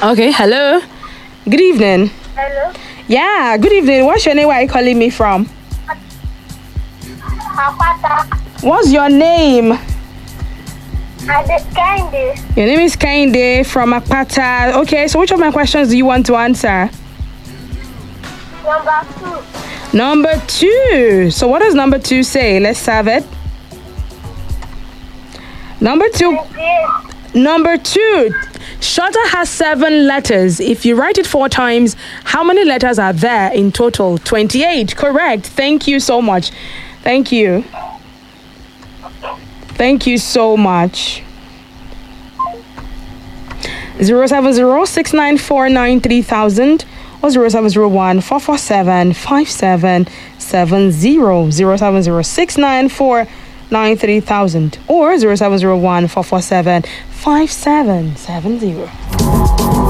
Okay, hello. Good evening. Hello. Yeah, good evening. What's your name? Where are you calling me from? Apata. What's your name? Candy. Your name is Kainde from Akpata. Okay, so which of my questions do you want to answer? Number 2. Number 2. So what does number 2 say? Let's have it. Number 2. 28. Number 2. Shorter has 7 letters. If you write it 4 times, how many letters are there in total? 28. Correct. Thank you so much. Thank you. Thank you so much. 070-694-9300 or 0701-447-5770. 070-694-9300 or 0701-447-5770.